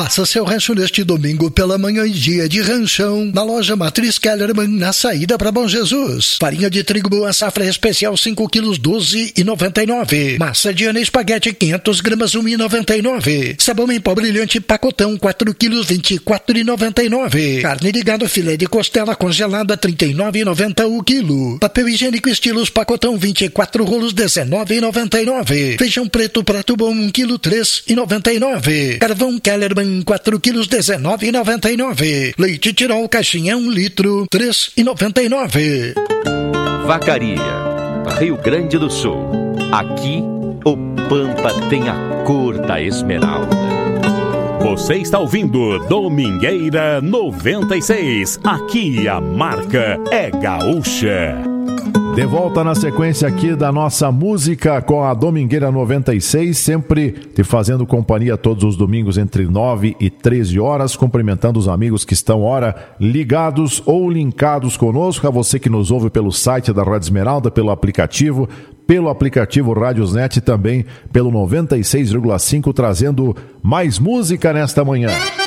Faça seu rancho neste domingo pela manhã e dia de ranchão na loja Matriz Kellerman, na saída para Bom Jesus. Farinha de trigo boa safra especial 5 quilos 12,99. Massa de ana espaguete 500 gramas 1,99. Sabão em pó brilhante pacotão 4 quilos 24,99. Carne de gado filé de costela congelada 39,90 o quilo. Papel higiênico estilos pacotão 24 rolos 19,99. Feijão preto prato bom 1 quilo 3,99. Carvão Kellerman 4 quilos 19,99. Leite Tirol caixinha 1 litro 3,99. Vacaria, Rio Grande do Sul. Aqui o Pampa tem a cor da esmeralda. Você está ouvindo Domingueira 96. Aqui a marca é gaúcha. De volta na sequência aqui da nossa música com a Domingueira 96, sempre te fazendo companhia todos os domingos entre 9 e 13 horas, cumprimentando os amigos que estão, ora, ligados ou linkados conosco, a você que nos ouve pelo site da Rádio Esmeralda, pelo aplicativo Radiosnet e também pelo 96,5, trazendo mais música nesta manhã.